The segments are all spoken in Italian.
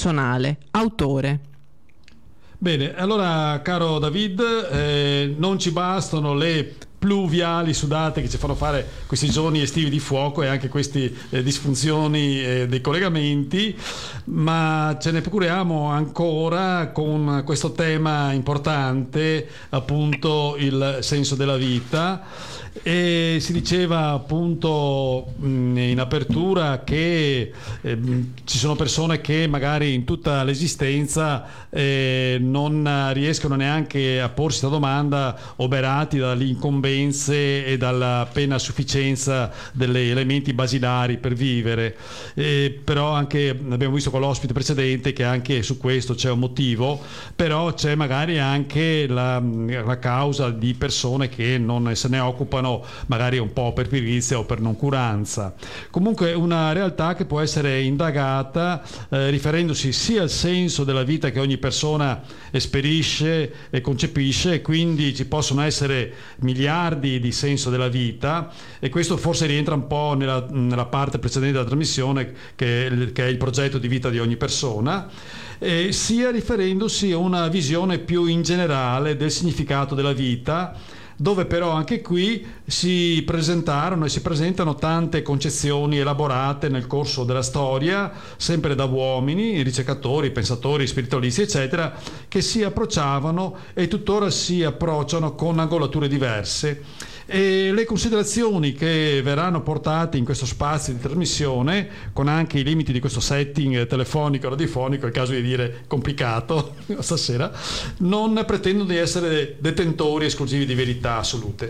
personale. Autore. Bene, allora caro David, non ci bastano le pluviali sudate che ci fanno fare questi giorni estivi di fuoco e anche queste disfunzioni dei collegamenti, ma ce ne procuriamo ancora con questo tema importante, appunto il senso della vita. E si diceva appunto in apertura che ci sono persone che magari in tutta l'esistenza non riescono neanche a porsi la domanda, oberati dalle incombenze e dalla piena sufficienza degli elementi basilari per vivere. Però anche abbiamo visto con l'ospite precedente che anche su questo c'è un motivo, però c'è magari anche la causa di persone che non se ne occupano, magari un po' per pigrizia o per noncuranza. Comunque una realtà che può essere indagata riferendosi sia al senso della vita che ogni persona esperisce e concepisce, e quindi ci possono essere miliardi di senso della vita, e questo forse rientra un po' nella parte precedente della trasmissione che è il progetto di vita di ogni persona, sia riferendosi a una visione più in generale del significato della vita, dove però anche qui si presentarono e si presentano tante concezioni elaborate nel corso della storia, sempre da uomini, ricercatori, pensatori, spiritualisti, eccetera, che si approcciavano e tuttora si approcciano con angolature diverse. E le considerazioni che verranno portate in questo spazio di trasmissione, con anche i limiti di questo setting telefonico radiofonico, è il caso di dire complicato stasera, non pretendono di essere detentori esclusivi di verità assolute.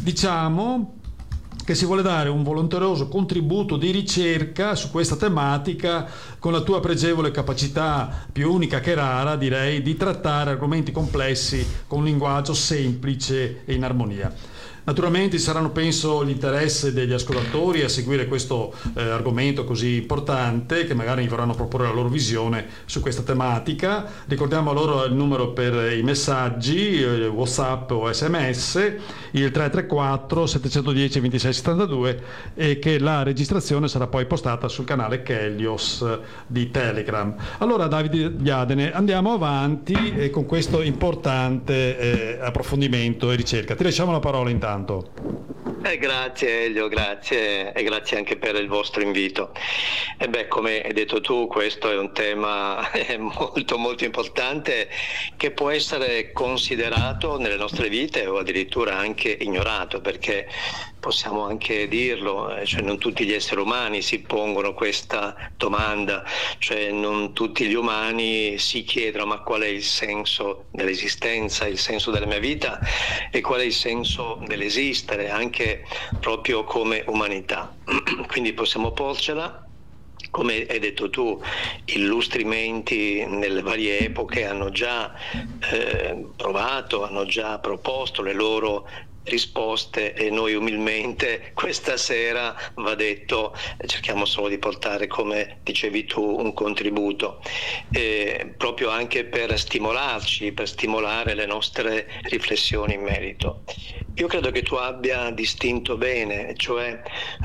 Diciamo che si vuole dare un volontaroso contributo di ricerca su questa tematica, con la tua pregevole capacità, più unica che rara direi, di trattare argomenti complessi con un linguaggio semplice e in armonia. Naturalmente saranno, penso, l'interesse degli ascoltatori a seguire questo argomento così importante, che magari vorranno proporre la loro visione su questa tematica. Ricordiamo loro il numero per i messaggi, WhatsApp o SMS, il 334 710 2672, e che la registrazione sarà poi postata sul canale Kelios di Telegram. Allora Davide Diadene, andiamo avanti con questo importante approfondimento e ricerca. Ti lasciamo la parola intanto. Grazie Elio, grazie, e grazie anche per il vostro invito. Come hai detto tu, questo è un tema molto molto importante, che può essere considerato nelle nostre vite o addirittura anche ignorato, perché possiamo anche dirlo, cioè non tutti gli esseri umani si pongono questa domanda, cioè non tutti gli umani si chiedono: ma qual è il senso dell'esistenza, il senso della mia vita, e qual è il senso dell'esistere anche proprio come umanità. Quindi possiamo porcela. Come hai detto tu, illustri menti nelle varie epoche hanno già provato, hanno già proposto le loro risposte, e noi umilmente questa sera, va detto, cerchiamo solo di portare, come dicevi tu, un contributo, proprio anche per stimolarci, per stimolare le nostre riflessioni in merito. Io credo che tu abbia distinto bene, cioè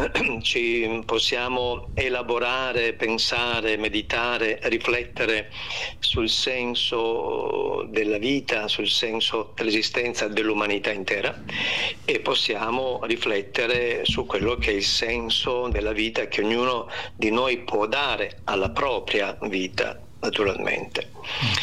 ci possiamo elaborare, pensare, meditare, riflettere sul senso della vita, sul senso dell'esistenza dell'umanità intera, e possiamo riflettere su quello che è il senso della vita che ognuno di noi può dare alla propria vita, naturalmente.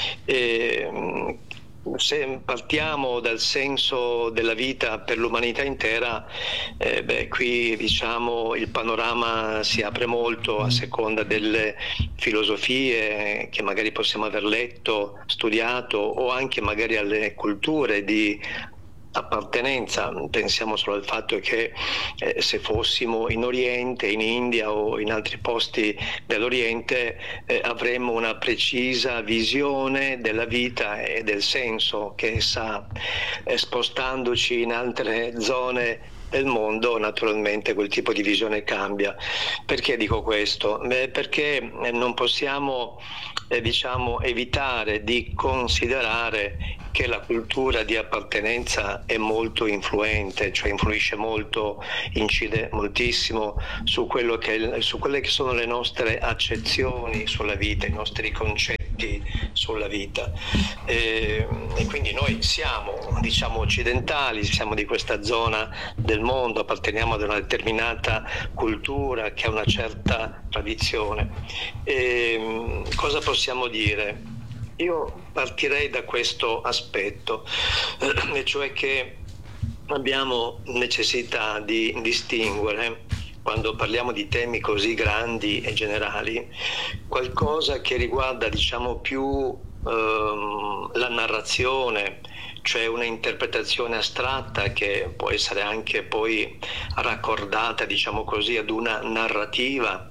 Se partiamo dal senso della vita per l'umanità intera, qui diciamo il panorama si apre molto a seconda delle filosofie che magari possiamo aver letto, studiato, o anche magari alle culture di appartenenza. Pensiamo solo al fatto che se fossimo in Oriente, in India o in altri posti dell'Oriente, avremmo una precisa visione della vita e del senso che essa ha. Spostandoci in altre zone del mondo, naturalmente quel tipo di visione cambia. Perché dico questo? Perché non possiamo evitare di considerare che la cultura di appartenenza è molto influente, cioè influisce molto, incide moltissimo su quelle che sono le nostre accezioni sulla vita, i nostri concetti effetti sulla vita. E quindi noi siamo, diciamo, occidentali, siamo di questa zona del mondo, apparteniamo ad una determinata cultura che ha una certa tradizione. Cosa possiamo dire? Io partirei da questo aspetto, e cioè che abbiamo necessità di distinguere, quando parliamo di temi così grandi e generali, qualcosa che riguarda, diciamo, più la narrazione, cioè una interpretazione astratta che può essere anche poi raccordata, diciamo così, ad una narrativa,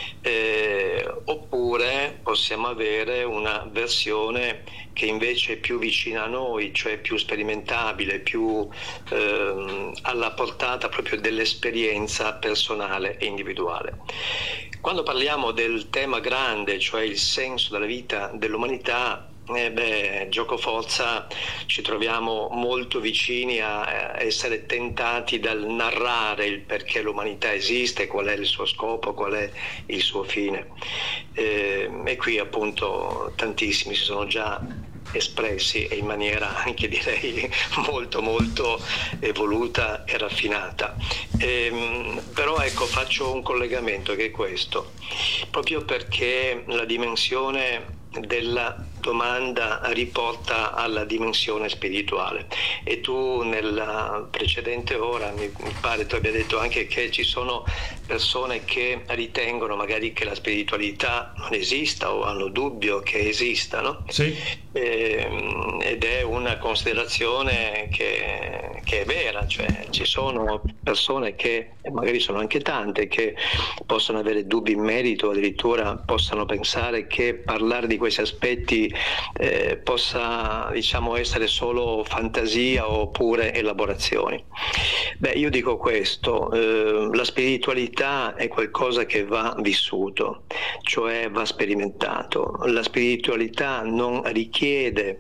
oppure possiamo avere una versione che invece è più vicina a noi, cioè più sperimentabile, più alla portata proprio dell'esperienza personale e individuale. Quando parliamo del tema grande, cioè il senso della vita dell'umanità, gioco forza ci troviamo molto vicini a essere tentati dal narrare il perché l'umanità esiste, qual è il suo scopo, qual è il suo fine. E qui appunto tantissimi si sono già espressi, e in maniera anche direi molto molto evoluta e raffinata. Però ecco, faccio un collegamento che è questo, proprio perché la dimensione della domanda riporta alla dimensione spirituale, e tu nella precedente ora mi pare tu abbia detto anche che ci sono persone che ritengono magari che la spiritualità non esista o hanno dubbio che esista, no? Sì. Ed è una considerazione che è vera, cioè ci sono persone che, e magari sono anche tante, che possono avere dubbi in merito, addirittura possano pensare che parlare di questi aspetti possa, diciamo, essere solo fantasia oppure elaborazioni. Io dico questo, la spiritualità è qualcosa che va vissuto, cioè va sperimentato. La spiritualità non richiede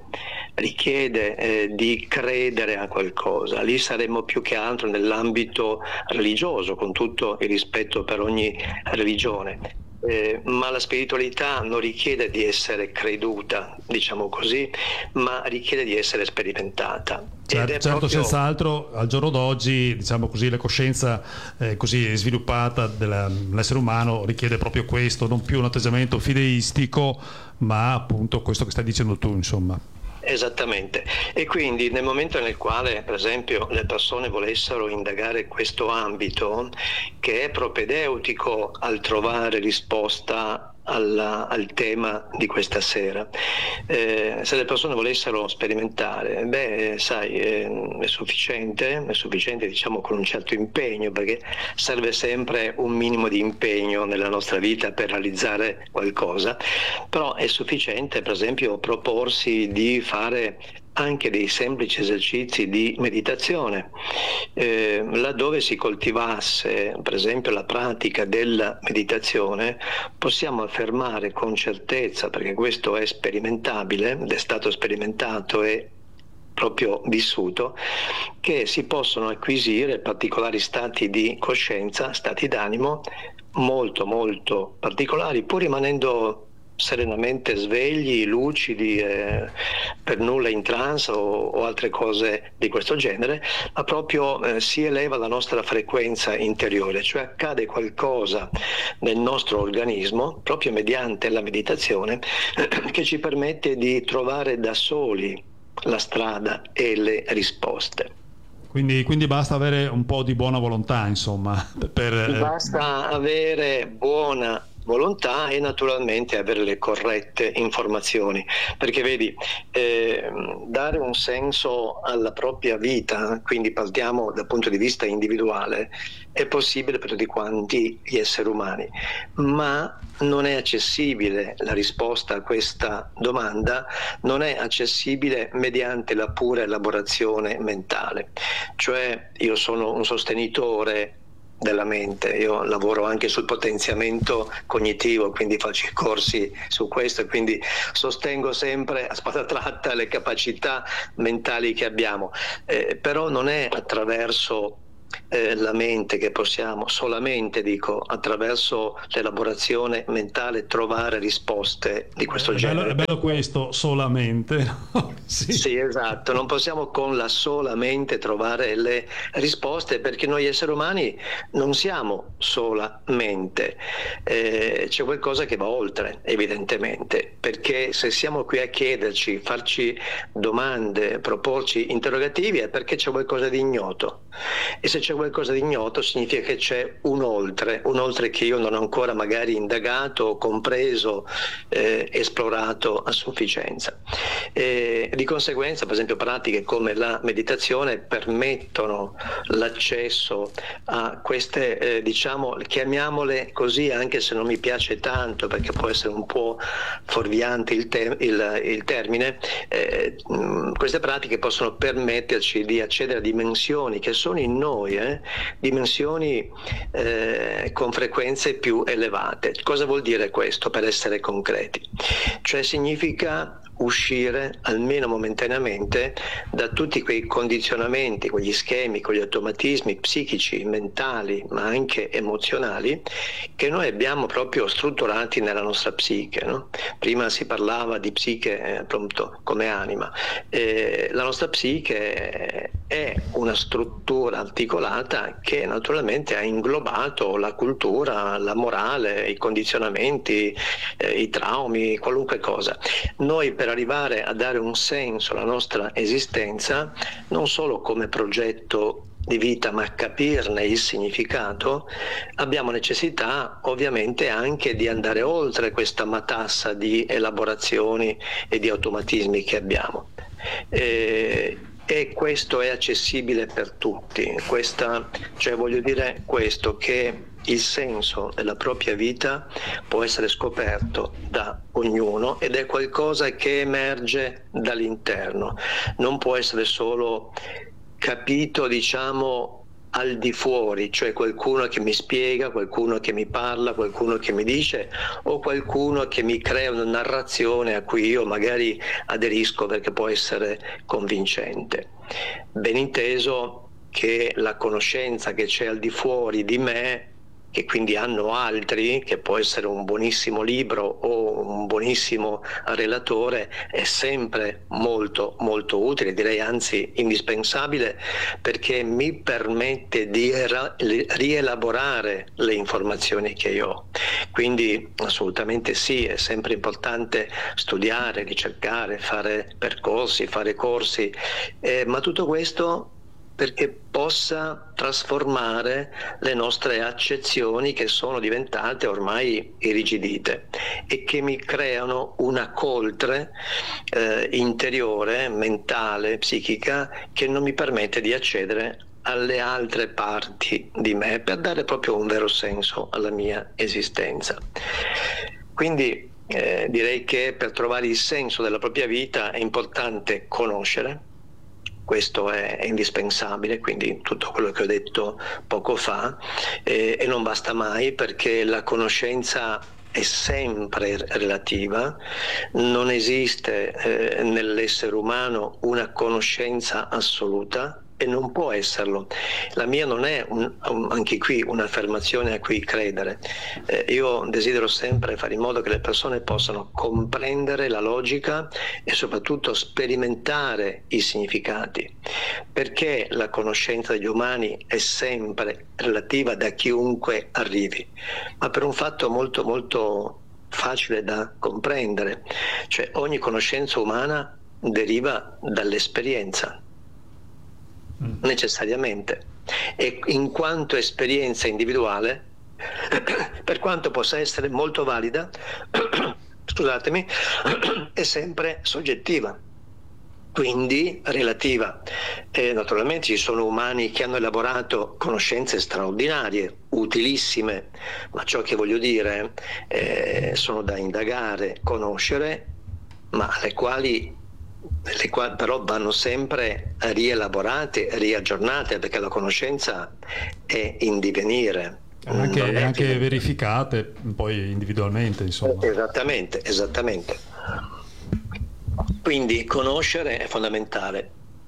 di credere a qualcosa, lì saremmo più che altro nell'ambito religioso, con tutto il rispetto per ogni religione. Ma la spiritualità non richiede di essere creduta, diciamo così, ma richiede di essere sperimentata. Certo, proprio... senz'altro al giorno d'oggi, diciamo così, la coscienza così sviluppata dell'essere umano richiede proprio questo, non più un atteggiamento fideistico, ma appunto questo che stai dicendo tu, insomma. Esattamente, e quindi nel momento nel quale per esempio le persone volessero indagare questo ambito, che è propedeutico al trovare risposta al tema di questa sera, se le persone volessero sperimentare, sai, è sufficiente diciamo con un certo impegno, perché serve sempre un minimo di impegno nella nostra vita per realizzare qualcosa, però è sufficiente per esempio proporsi di fare anche dei semplici esercizi di meditazione, laddove si coltivasse per esempio la pratica della meditazione, possiamo affermare con certezza, perché questo è sperimentabile ed è stato sperimentato e proprio vissuto, che si possono acquisire particolari stati di coscienza, stati d'animo molto molto particolari, pur rimanendo serenamente svegli, lucidi, per nulla in trance o altre cose di questo genere, ma proprio si eleva la nostra frequenza interiore, cioè accade qualcosa nel nostro organismo proprio mediante la meditazione che ci permette di trovare da soli la strada e le risposte. Quindi basta avere un po' di buona volontà, insomma. Basta avere buona volontà e naturalmente avere le corrette informazioni, perché vedi, dare un senso alla propria vita, quindi partiamo dal punto di vista individuale, è possibile per tutti quanti gli esseri umani, ma non è accessibile la risposta a questa domanda, non è accessibile mediante la pura elaborazione mentale. Cioè io sono un sostenitore della mente, io lavoro anche sul potenziamento cognitivo, quindi faccio i corsi su questo e quindi sostengo sempre a spada tratta le capacità mentali che abbiamo, però non è attraverso la mente, che possiamo solamente, dico, attraverso l'elaborazione mentale trovare risposte di questo genere. È bello questo, solamente, no? Sì. Sì, esatto, non possiamo con la sola mente trovare le risposte, perché noi esseri umani non siamo solamente, c'è qualcosa che va oltre, evidentemente, perché se siamo qui a chiederci, farci domande, proporci interrogativi, è perché c'è qualcosa di ignoto, e se c'è qualcosa di ignoto significa che c'è un oltre che io non ho ancora magari indagato, compreso, esplorato a sufficienza. Di conseguenza, per esempio, pratiche come la meditazione permettono l'accesso a queste, diciamo, chiamiamole così, anche se non mi piace tanto perché può essere un po' fuorviante il termine, queste pratiche possono permetterci di accedere a dimensioni che sono in noi, dimensioni con frequenze più elevate. Cosa vuol dire questo, per essere concreti? Cioè significa uscire almeno momentaneamente da tutti quei condizionamenti, quegli schemi, quegli automatismi psichici, mentali, ma anche emozionali, che noi abbiamo proprio strutturati nella nostra psiche, no? Prima si parlava di psiche appunto come anima. La nostra psiche è una struttura articolata che naturalmente ha inglobato la cultura, la morale, i condizionamenti, i traumi, qualunque cosa. Noi, per arrivare a dare un senso alla nostra esistenza, non solo come progetto di vita, ma capirne il significato, abbiamo necessità ovviamente anche di andare oltre questa matassa di elaborazioni e di automatismi che abbiamo. E questo è accessibile per tutti. Cioè voglio dire questo, che il senso della propria vita può essere scoperto da ognuno ed è qualcosa che emerge dall'interno, non può essere solo capito, diciamo, al di fuori, cioè qualcuno che mi spiega, qualcuno che mi parla, qualcuno che mi dice, o qualcuno che mi crea una narrazione a cui io magari aderisco perché può essere convincente. Ben inteso che la conoscenza che c'è al di fuori di me, che quindi hanno altri, che può essere un buonissimo libro o un buonissimo relatore, è sempre molto molto utile, direi anzi indispensabile, perché mi permette di rielaborare le informazioni che io ho. Quindi assolutamente sì, è sempre importante studiare, ricercare, fare percorsi, fare corsi, ma tutto questo perché possa trasformare le nostre accezioni, che sono diventate ormai irrigidite e che mi creano una coltre interiore, mentale, psichica, che non mi permette di accedere alle altre parti di me per dare proprio un vero senso alla mia esistenza. Quindi direi che per trovare il senso della propria vita è importante conoscere. Questo è indispensabile, quindi tutto quello che ho detto poco fa, e non basta mai, perché la conoscenza è sempre relativa, non esiste nell'essere umano una conoscenza assoluta e non può esserlo. La mia non è anche qui un'affermazione a cui credere. Io desidero sempre fare in modo che le persone possano comprendere la logica e soprattutto sperimentare i significati, perché la conoscenza degli umani è sempre relativa da chiunque arrivi, ma per un fatto molto molto facile da comprendere, cioè ogni conoscenza umana deriva dall'esperienza, necessariamente, e in quanto esperienza individuale, per quanto possa essere molto valida, scusatemi, è sempre soggettiva, quindi relativa. Naturalmente ci sono umani che hanno elaborato conoscenze straordinarie, utilissime, ma ciò che voglio dire sono da indagare, conoscere, ma le quali però vanno sempre rielaborate, riaggiornate, perché la conoscenza è in divenire. Anche verificate poi individualmente, insomma. Esattamente. Quindi conoscere è fondamentale.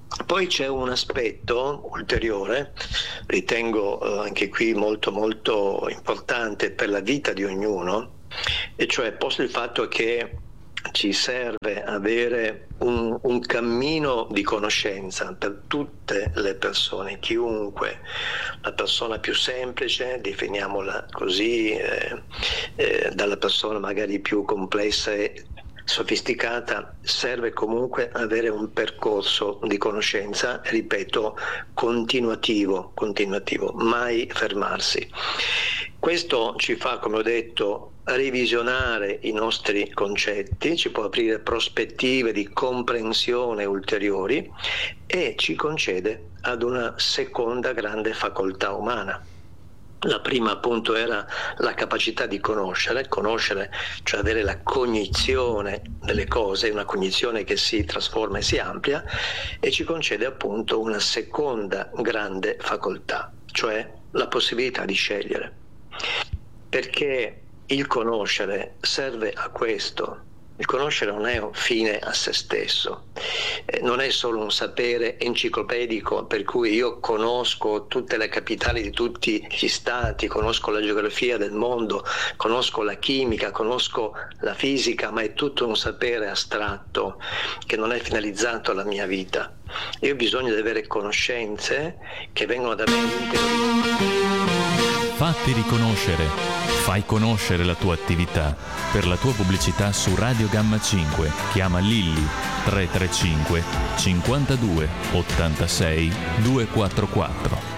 Poi c'è un aspetto ulteriore, ritengo anche qui molto molto importante per la vita di ognuno, e cioè posto il fatto che ci serve avere un cammino di conoscenza per tutte le persone, chiunque, la persona più semplice, definiamola così, dalla persona magari più complessa e sofisticata, serve comunque avere un percorso di conoscenza, ripeto, continuativo, mai fermarsi. Questo ci fa, come ho detto, revisionare i nostri concetti, ci può aprire prospettive di comprensione ulteriori e ci concede ad una seconda grande facoltà umana. La prima appunto era la capacità di conoscere, cioè avere la cognizione delle cose, una cognizione che si trasforma e si amplia, e ci concede appunto una seconda grande facoltà, cioè la possibilità di scegliere. Perché il conoscere serve a questo. Il conoscere non è un fine a se stesso, non è solo un sapere enciclopedico per cui io conosco tutte le capitali di tutti gli stati, conosco la geografia del mondo, conosco la chimica, conosco la fisica, ma è tutto un sapere astratto che non è finalizzato alla mia vita. Io ho bisogno di avere conoscenze che vengono da me. Fatti riconoscere. Fai conoscere la tua attività. Per la tua pubblicità su Radio Gamma 5 chiama Lilli 335 52 86 244.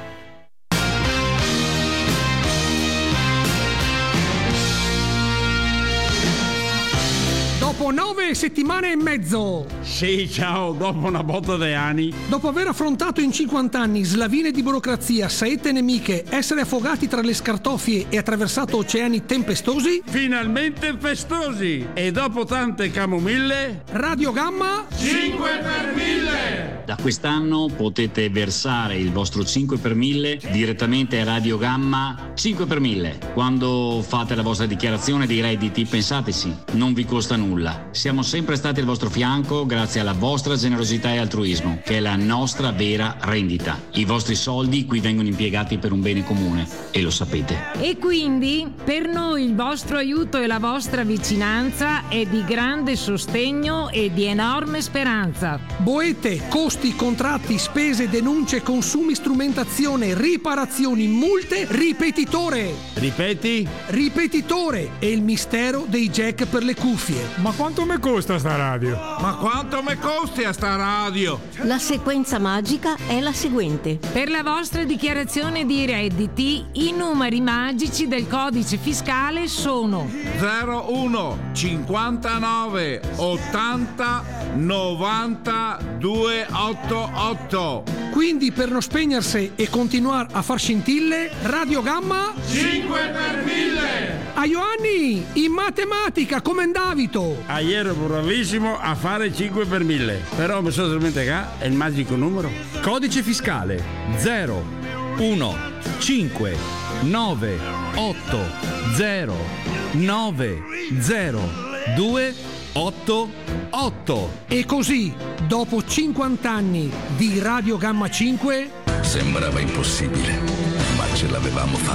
Dopo 9 settimane e mezzo. Sì, ciao, dopo una botta di anni. Dopo aver affrontato in 50 anni slavine di burocrazia, saette nemiche, essere affogati tra le scartoffie e attraversato oceani tempestosi, Finalmente festosi. E dopo tante camomille, Radio Gamma 5 per 1000. Da quest'anno potete versare il vostro 5 per 1000 direttamente a Radio Gamma 5 per 1000. Quando fate la vostra dichiarazione dei redditi, pensateci, non vi costa nulla. Siamo sempre stati al vostro fianco grazie alla vostra generosità e altruismo, che è la nostra vera rendita. I vostri soldi qui vengono impiegati per un bene comune e lo sapete. E quindi per noi il vostro aiuto e la vostra vicinanza è di grande sostegno e di enorme speranza. boete, costi, contratti, spese, denunce, consumi, strumentazione, riparazioni, multe, ripetitore. Ripeti? Ripetitore è il mistero dei jack per le cuffie. Ma quanto mi costa sta radio? Ma quanto mi costa sta radio? La sequenza magica è la seguente. Per la vostra dichiarazione di redditi, i numeri magici del codice fiscale sono 01 59 80 90 288. Quindi per non spegnersi e continuare a far scintille, Radio Gamma 5 per 1000. a Ioanni, in matematica come Davito. Ieri ero bravissimo a fare 5 per 1000, però mi sono dimenticato il magico numero. Codice fiscale 0 1 5 9 8 0 9 0 2 8 8. E così, dopo 50 anni di Radio Gamma 5, sembrava impossibile, ma ce l'avevamo fatta.